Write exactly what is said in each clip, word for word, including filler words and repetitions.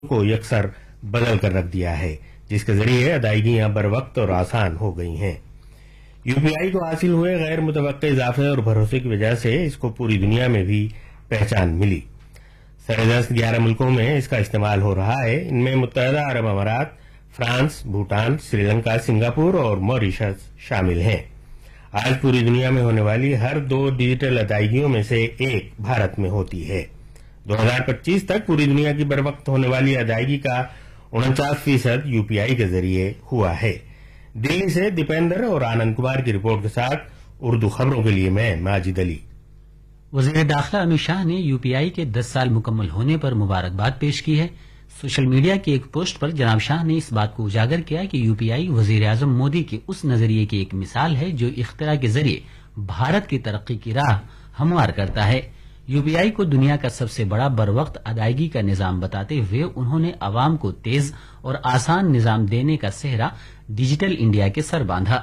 کو یکسر بدل کر رکھ دیا ہے، جس کے ذریعے ادائیگیاں بر وقت اور آسان ہو گئی ہیں۔ یو پی آئی کو حاصل ہوئے غیر متوقع اضافے اور بھروسے کی وجہ سے اس کو پوری دنیا میں بھی پہچان ملی۔ سردست گیارہ ملکوں میں اس کا استعمال ہو رہا ہے۔ ان میں متحدہ عرب امارات، فرانس، بھوٹان، سری لنکا، سنگاپور اور موریشس شامل ہیں۔ آج پوری دنیا میں ہونے والی ہر دو ڈیجیٹل ادائیگیوں میں سے ایک بھارت میں ہوتی ہے۔ دو ہزار پچیس تک پوری دنیا کی بر وقت ہونے والی ادائیگی کا انچاس فیصد یو پی آئی کے ذریعے ہوا ہے۔ دلی سے دیپیندر اور آنند کمار کی رپورٹ کے ساتھ اردو خبروں کے لیے میں ماجد علی۔ وزیر داخلہ امت شاہ نے یو پی آئی کے دس سال مکمل ہونے پر مبارکباد پیش کی ہے۔ سوشل میڈیا کی ایک پوسٹ پر جناب شاہ نے اس بات کو اجاگر کیا کہ یو پی آئی وزیر اعظم مودی کے اس نظریے کی ایک مثال ہے جو اختراع کے ذریعے بھارت کی ترقی کی راہ ہموار کرتا ہے۔ یو پی آئی کو دنیا کا سب سے بڑا بر وقت ادائیگی کا نظام بتاتے ہوئے انہوں نے عوام کو تیز اور آسان نظام دینے کا سہرا ڈیجیٹل انڈیا کے سر باندھا۔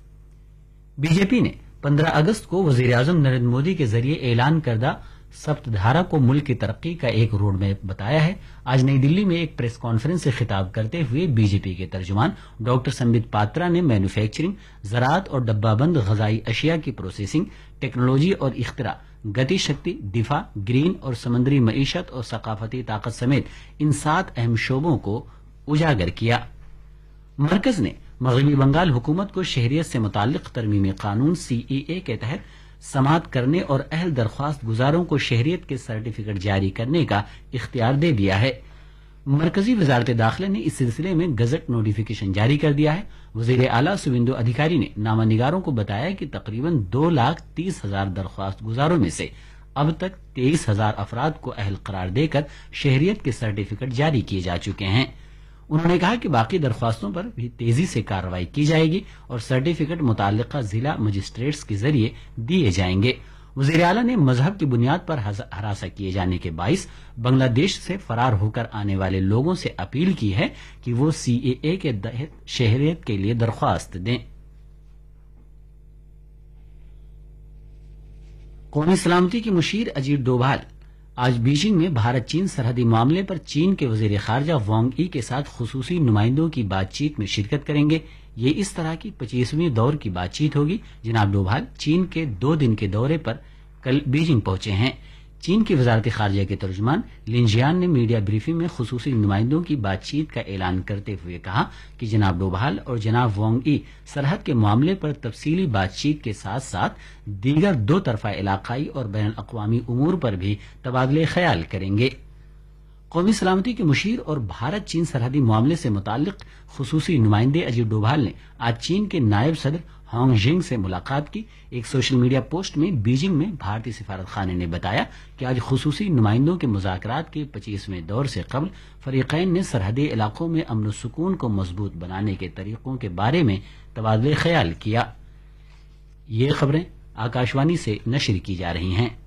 بی جے پی نے پندرہ اگست کو وزیر اعظم نریندر مودی کے ذریعے اعلان کردہ سپت دھارا کو ملک کی ترقی کا ایک روڈ میپ بتایا ہے۔ آج نئی دلی میں ایک پریس کانفرنس سے خطاب کرتے ہوئے بی جے پی کے ترجمان ڈاکٹر سمبت پاترا نے مینوفیکچرنگ، زراعت اور ڈبہ بند غذائی اشیاء کی پروسیسنگ، ٹیکنالوجی اور اختراع، گتی شکتی، دفاع، گرین اور سمندری معیشت اور ثقافتی طاقت سمیت ان سات اہم شعبوں کو اجاگر کیا۔ مرکز نے مغربی بنگال حکومت کو شہریت سے متعلق ترمیمی قانون سی ای اے کے تحت سماعت کرنے اور اہل درخواست گزاروں کو شہریت کے سرٹیفکیٹ جاری کرنے کا اختیار دے دیا ہے۔ مرکزی وزارت داخلہ نے اس سلسلے میں گزٹ نوٹیفیکیشن جاری کر دیا ہے۔ وزیر اعلیٰ سویندو ادھیکاری نے نامہ نگاروں کو بتایا کہ تقریباً دو لاکھ تیس ہزار درخواست گزاروں میں سے اب تک تیئیس ہزار افراد کو اہل قرار دے کر شہریت کے سرٹیفکیٹ جاری کیے جا چکے ہیں۔ انہوں نے کہا کہ باقی درخواستوں پر بھی تیزی سے کارروائی کی جائے گی اور سرٹیفکیٹ متعلقہ ضلع مجسٹریٹس کے ذریعے دیے جائیں گے۔ وزیر اعلیٰ نے مذہب کی بنیاد پر ہراساں کیے جانے کے باعث بنگلہ دیش سے فرار ہو کر آنے والے لوگوں سے اپیل کی ہے کہ وہ سی اے اے کے تحت شہریت کے لیے درخواست دیں۔ قومی سلامتی کی مشیر اجیت ڈوبھال آج بیجنگ میں بھارت چین سرحدی معاملے پر چین کے وزیر خارجہ وانگ ای کے ساتھ خصوصی نمائندوں کی بات چیت میں شرکت کریں گے۔ یہ اس طرح کی پچیسویں دور کی بات چیت ہوگی۔ جناب ڈوبھال چین کے دو دن کے دورے پر کل بیجنگ پہنچے ہیں۔ چین کی وزارت خارجہ کے ترجمان لنجیان نے میڈیا بریفنگ میں خصوصی نمائندوں کی بات چیت کا اعلان کرتے ہوئے کہا کہ جناب ڈوبھال اور جناب وانگ ای سرحد کے معاملے پر تفصیلی بات چیت کے ساتھ ساتھ دیگر دو طرفہ علاقائی اور بین الاقوامی امور پر بھی تبادلہ خیال کریں گے۔ قومی سلامتی کے مشیر اور بھارت چین سرحدی معاملے سے متعلق خصوصی نمائندے اجیت ڈوبھال نے آج چین کے نائب صدر ہانگ جینگ سے ملاقات کی۔ ایک سوشل میڈیا پوسٹ میں بیجنگ میں بھارتی سفارت خانے نے بتایا کہ آج خصوصی نمائندوں کے مذاکرات کے پچیسویں دور سے قبل فریقین نے سرحدی علاقوں میں امن و سکون کو مضبوط بنانے کے طریقوں کے بارے میں تبادلہ خیال کیا۔ یہ خبریں آکاشوانی سے نشر کی جا رہی ہیں۔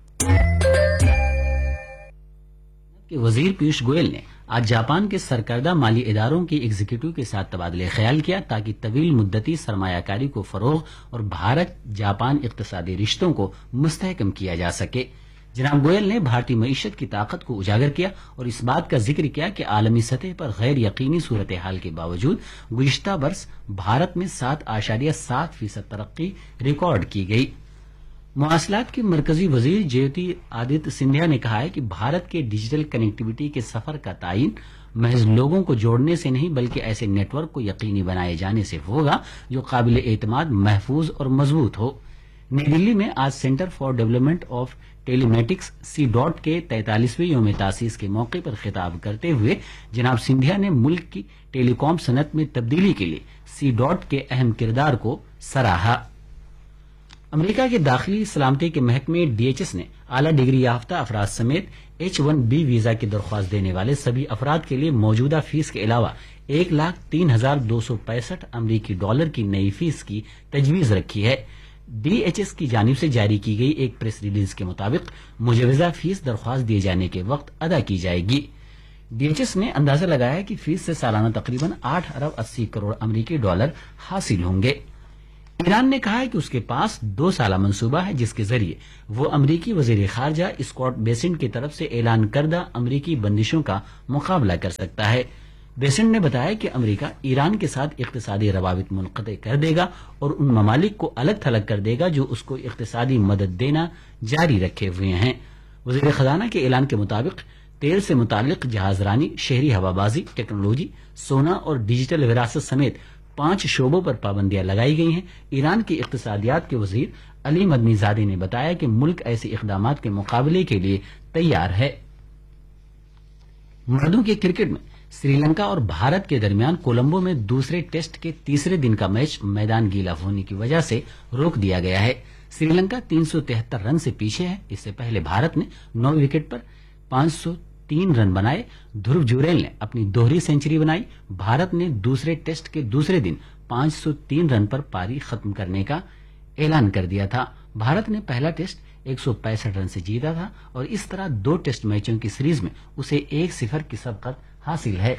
کہ وزیر پیوش گوئل نے آج جاپان کے سرکردہ مالی اداروں کی ایگزیکٹو کے ساتھ تبادلہ خیال کیا تاکہ طویل مدتی سرمایہ کاری کو فروغ اور بھارت جاپان اقتصادی رشتوں کو مستحکم کیا جا سکے۔ جناب گوئل نے بھارتی معیشت کی طاقت کو اجاگر کیا اور اس بات کا ذکر کیا کہ عالمی سطح پر غیر یقینی صورتحال کے باوجود گزشتہ برس بھارت میں سات اشاریہ سات فیصد ترقی ریکارڈ کی گئی۔ مواصلات کے مرکزی وزیر جیوتی آدتیہ سندھیا نے کہا ہے کہ بھارت کے ڈیجیٹل کنیکٹیویٹی کے سفر کا تعین محض لوگوں کو جوڑنے سے نہیں بلکہ ایسے نیٹ ورک کو یقینی بنائے جانے سے ہوگا جو قابل اعتماد، محفوظ اور مضبوط ہو۔ نئی دلی میں آج centre for development of tele میٹکس C dot کے تینتالیسویں یوم تاسیس کے موقع پر خطاب کرتے ہوئے جناب سندھیا نے ملک کی ٹیلی کام صنعت میں تبدیلی کے لیے سی ڈاٹ کے اہم کردار کو سراہا۔ امریکہ کے داخلی سلامتی کے محکمے ڈی ایچ ایس نے اعلیٰ ڈگری یافتہ افراد سمیت ایچ ون بی ویزا کی درخواست دینے والے سبھی افراد کے لیے موجودہ فیس کے علاوہ ایک لاکھ تین ہزار دو سو پینسٹھ امریکی ڈالر کی نئی فیس کی تجویز رکھی ہے۔ ڈی ایچ ایس کی جانب سے جاری کی گئی ایک پریس ریلیز کے مطابق مجوزہ فیس درخواست دیے جانے کے وقت ادا کی جائے گی۔ ڈی ایچ ایس نے اندازہ لگایا کہ فیس سے سالانہ تقریباً آٹھ ارب اسی کروڑ امریکی ڈالر حاصل ہوں گے۔ ईरान ने कहा है कि उसके पास दो साला मंसूबा है जिसके जरिए वो अमरीकी वजीर खारजा स्कॉट बेसेंट की तरफ से ऐलान करदा अमरीकी बंदिशों का मुकाबला कर सकता है। बेसेंट ने बताया कि अमरीका ईरान के साथ इक्तिसादी रवाबित मुनक़ते कर देगा और उन ममालिक को अलग थलग कर देगा जो उसको इक्तिसादी मदद देना जारी रखे हुए हैं। वजीर खजाना के ऐलान के मुताबिक तेल से मुतालिक जहाजरानी, शहरी हवाबाजी, टेक्नोलॉजी, सोना और डिजिटल विरासत समेत पांच शोबों पर पाबंदियां लगाई गई हैं। ईरान की इक्तिसादियात के वजीर अली मदनीजादे ने बताया कि मुल्क ऐसे इकदाम के मुकाबले के लिए तैयार है। मर्दों के क्रिकेट में श्रीलंका और भारत के दरमियान कोलंबो में दूसरे टेस्ट के तीसरे दिन का मैच मैदान गीला होने की वजह से रोक दिया गया है। श्रीलंका तीन सौ तिहत्तर रन से पीछे है। इससे पहले भारत ने नौ विकेट पर पांच सौ तीन रन बनाए। ध्रुव जुरैल ने अपनी दोहरी सेंचुरी बनाई। भारत ने दूसरे टेस्ट के दूसरे दिन पांच सौ तीन रन पर पारी खत्म करने का ऐलान कर दिया था। भारत ने पहला टेस्ट एक सौ पैंसठ रन से जीता था और इस तरह दो टेस्ट मैचों की सीरीज में उसे एक सिफर की सबकत हासिल है।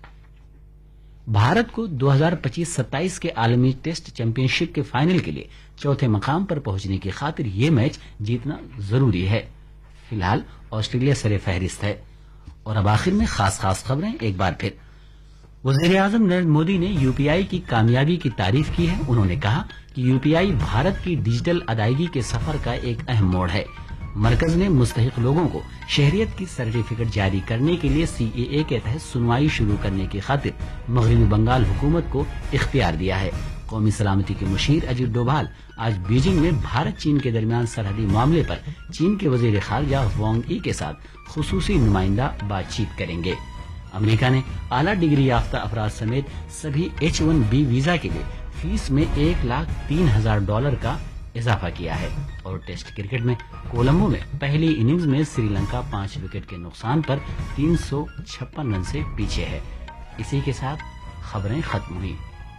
भारत को दो हज़ार पच्चीस सत्ताईस के आलमी टेस्ट चैंपियनशिप के फाइनल के लिए चौथे मकाम पर पहुंचने की खातिर ये मैच जीतना जरूरी है। फिलहाल ऑस्ट्रेलिया सरे फहरिस्त है। और अब आखिर में खास खास खबरें एक बार फिर। वजीर आजम नरेंद्र मोदी ने यूपीआई की कामयाबी की तारीफ की है। उन्होंने कहा कि यूपीआई भारत की डिजिटल अदायगी के सफर का एक अहम मोड़ है। मरकज ने मुस्तहिक लोगों को शहरियत की सर्टिफिकेट जारी करने के लिए सीएए के तहत सुनवाई शुरू करने की खातिर मगरबी बंगाल हुकूमत को इख्तियार दिया है। कौमी सलामती के मुशीर अजीत डोभाल आज बीजिंग में भारत चीन के दरमियान सरहदी मामले पर चीन के वजीर खारजा वांग ई के साथ खुसूसी नुमाइंदा बातचीत करेंगे। अमेरिका ने आला डिग्री याफ्ता अफराद समेत सभी एच वन बी वीजा के लिए फीस में एक लाख तीन हजार डॉलर का इजाफा किया है। और टेस्ट क्रिकेट में कोलंबो में पहली इनिंग्स में श्रीलंका पांच विकेट के नुकसान पर तीन सौ छप्पन रन से पीछे है। इसी के साथ खबरें खत्म हुई।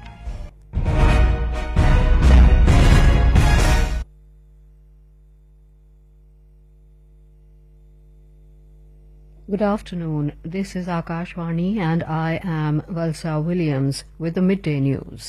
Good afternoon. This is Akashvani and I am Valsa Williams with the midday news.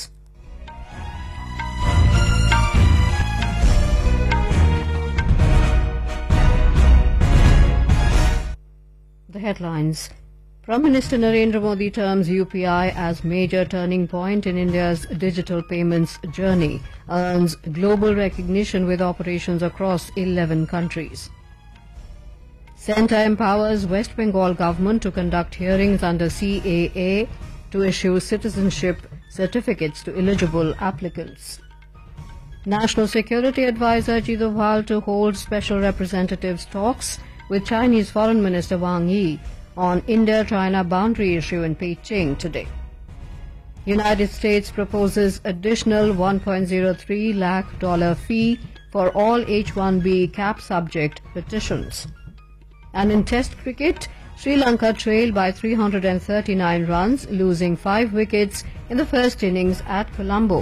The headlines. Prime Minister Narendra Modi terms U P I as major turning point in India's digital payments journey, earns global recognition with operations across eleven countries. Centre empowers West Bengal government to conduct hearings under C A A to issue citizenship certificates to eligible applicants. National Security Advisor Ajit Doval to hold special representatives talks with Chinese Foreign Minister Wang Yi on India-China boundary issue in Beijing today. United States proposes additional one point zero three lakh dollar fee for all H one B cap subject petitions. And in Test cricket, Sri Lanka trailed by three hundred thirty-nine runs, losing five wickets in the first innings at Colombo.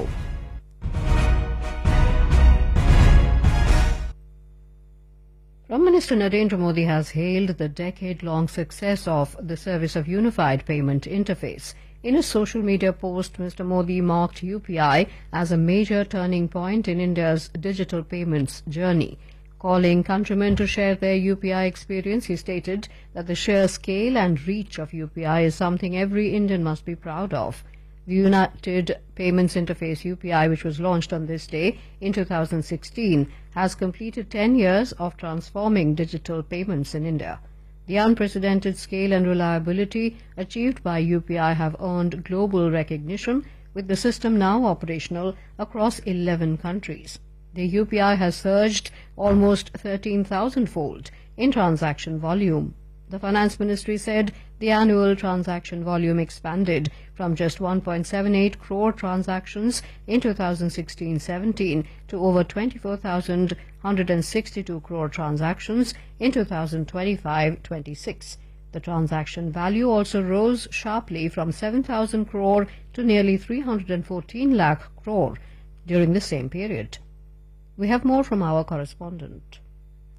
Prime Minister Narendra Modi has hailed the decade-long success of the Service of Unified Payment Interface. In a social media post, Mister Modi marked U P I as a major turning point in India's digital payments journey. Calling countrymen to share their U P I experience, he stated that the sheer scale and reach of U P I is something every Indian must be proud of. The United Payments Interface U P I, which was launched on this day in two thousand sixteen, has completed ten years of transforming digital payments in India. The unprecedented scale and reliability achieved by U P I have earned global recognition, with the system now operational across eleven countries. The U P I has surged almost thirteen thousand fold in transaction volume. The Finance Ministry said the annual transaction volume expanded from just one point seven eight crore transactions in two thousand sixteen seventeen to over twenty-four thousand one hundred sixty-two crore transactions in two thousand twenty-five twenty-six. The transaction value also rose sharply from seven thousand crore to nearly three hundred fourteen lakh crore during the same period. We have more from our correspondent.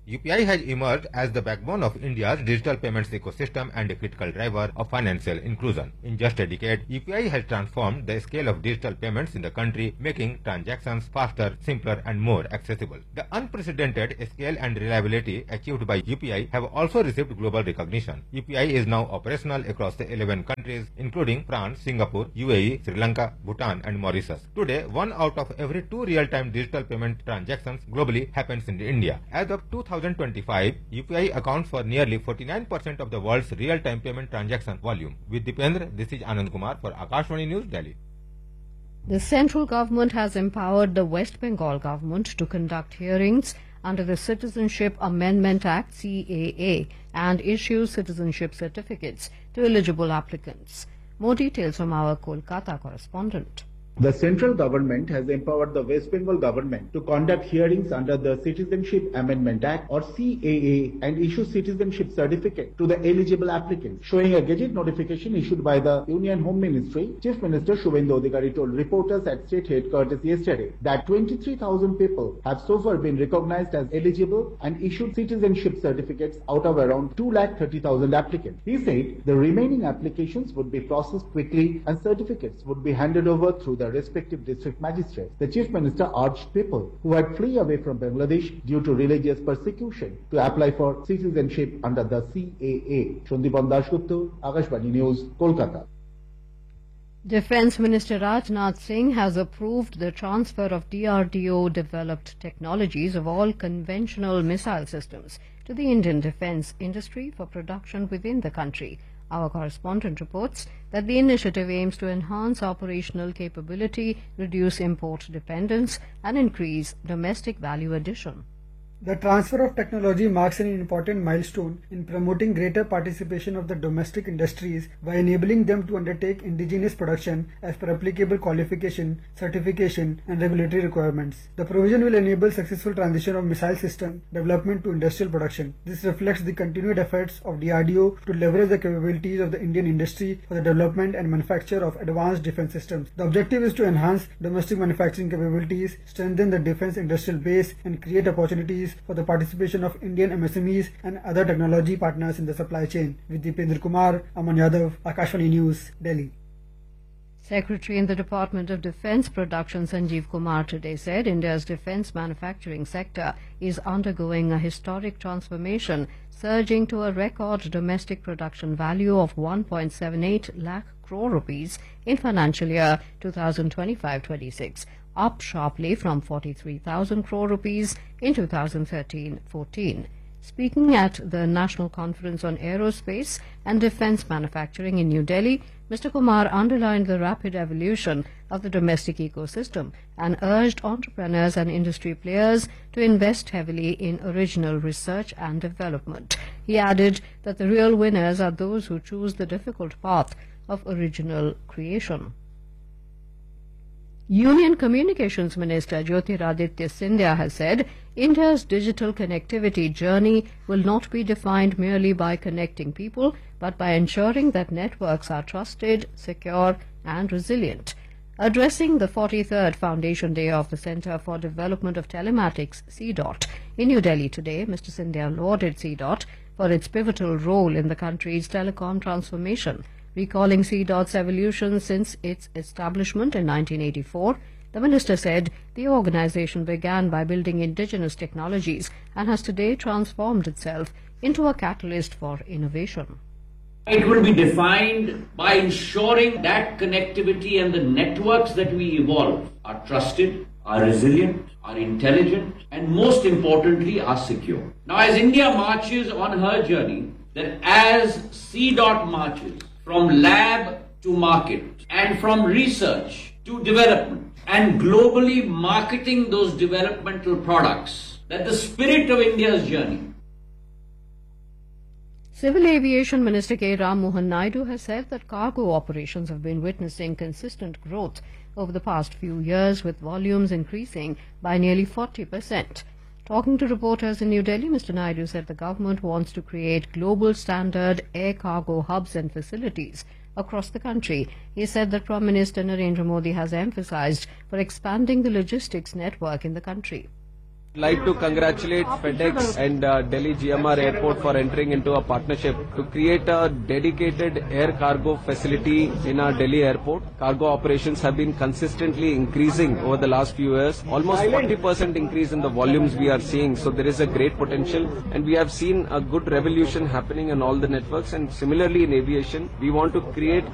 U P I has emerged as the backbone of India's digital payments ecosystem and a critical driver of financial inclusion. In just a decade, U P I has transformed the scale of digital payments in the country, making transactions faster, simpler and more accessible. The unprecedented scale and reliability achieved by U P I have also received global recognition. U P I is now operational across the eleven countries, including France, Singapore, U A E, Sri Lanka, Bhutan and Mauritius. Today, one out of every two real-time digital payment transactions globally happens in India. As of two thousand twenty-five, U P I accounts for nearly forty-nine percent of the world's real-time payment transaction volume. With Dipendra, this is Anand Kumar for Akashvani News, Delhi. The central government has empowered the West Bengal government to conduct hearings under the Citizenship Amendment Act C A A and issue citizenship certificates to eligible applicants. More details from our Kolkata correspondent. The central government has empowered the West Bengal government to conduct hearings under the Citizenship Amendment Act or C A A and issue citizenship certificate to the eligible applicants. Showing a gazette notification issued by the Union Home Ministry, Chief Minister Shubhendu Adhikari told reporters at state headquarters yesterday that twenty-three thousand people have so far been recognized as eligible and issued citizenship certificates out of around two lakh thirty thousand applicants. He said the remaining applications would be processed quickly and certificates would be handed over through the respective district magistrates. The Chief Minister urged people who had flee away from Bangladesh due to religious persecution to apply for citizenship under the C A A. Shandipan Dasgupta, Akashvani News, Kolkata. Defence Minister Rajnath Singh has approved the transfer of D R D O-developed technologies of all conventional missile systems to the Indian defence industry for production within the country. Our correspondent reports that the initiative aims to enhance operational capability, reduce import dependence, and increase domestic value addition. The transfer of technology marks an important milestone in promoting greater participation of the domestic industries by enabling them to undertake indigenous production as per applicable qualification, certification, and regulatory requirements. The provision will enable successful transition of missile system development to industrial production. This reflects the continued efforts of D R D O to leverage the capabilities of the Indian industry for the development and manufacture of advanced defense systems. The objective is to enhance domestic manufacturing capabilities, strengthen the defense industrial base, and create opportunities for the participation of Indian M S M Es and other technology partners in the supply chain. With Dipendra Kumar, Aman Yadav, Akashvani News, Delhi. Secretary in the Department of Defence Production Sanjeev Kumar today said India's defence manufacturing sector is undergoing a historic transformation, surging to a record domestic production value of one point seven eight lakh crore rupees in financial year twenty twenty-five twenty-six. Up sharply from forty-three thousand crore rupees in two thousand thirteen fourteen. Speaking at the National Conference on Aerospace and Defence Manufacturing in New Delhi, Mister Kumar underlined the rapid evolution of the domestic ecosystem and urged entrepreneurs and industry players to invest heavily in original research and development. He added that the real winners are those who choose the difficult path of original creation. Union Communications Minister Jyotiraditya Scindia has said India's digital connectivity journey will not be defined merely by connecting people, but by ensuring that networks are trusted, secure and resilient. Addressing the forty-third Foundation Day of the Centre for Development of Telematics, C DOT, in New Delhi today, Mister Scindia lauded C DOT for its pivotal role in the country's telecom transformation. Recalling C DOT's evolution since its establishment in nineteen eighty-four, the minister said the organization began by building indigenous technologies and has today transformed itself into a catalyst for innovation. It will be defined by ensuring that connectivity and the networks that we evolve are trusted, are resilient, are intelligent, and most importantly, are secure. Now, as India marches on her journey, that as C DOT marches from lab to market and from research to development and globally marketing those developmental products, that the spirit of India's journey. Civil Aviation Minister K. Ram Mohan Naidu has said that cargo operations have been witnessing consistent growth over the past few years, with volumes increasing by nearly forty percent. Talking to reporters in New Delhi, Mister Naidu said the government wants to create global standard air cargo hubs and facilities across the country. He said that Prime Minister Narendra Modi has emphasized for expanding the logistics network in the country. I'd like to congratulate FedEx and uh, Delhi G M R Airport for entering into a partnership to create a dedicated air cargo facility in our Delhi airport. Cargo operations have been consistently increasing over the last few years. Almost forty percent increase in the volumes we are seeing. So there is a great potential, and we have seen a good revolution happening in all the networks. And similarly in aviation, we want to create